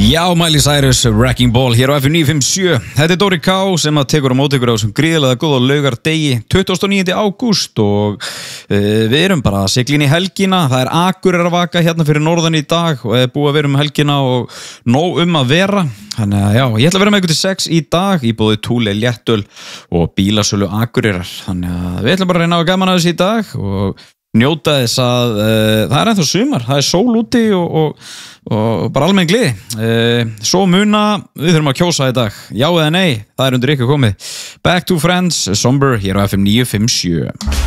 Já, Miley Cyrus, Wrecking Ball hér á FM 957. Þetta Dóri K sem að tekur á móti ykkur á þessum gríðarlega góða laugardegi 29. ágúst og við erum bara að sigla inn í helgina. Það Akureyrarvaka hérna fyrir norðan í dag og búið að vera helgina og nóg að vera. Þannig að já, ég ætla að vera með ykkur til 6 í dag í bóði Thule léttöl og bílasölu Akureyrar. Þannig að við ætlum bara að reyna að gaman að þessu í dag og njóta þess að það ennþá sumar, það sól úti og bara almenn gleði. Svo muna, við þurfum að kjósa í dag. Já eða nei, það undir ykkur komið. Back to Friends, Somber hér á FM 957.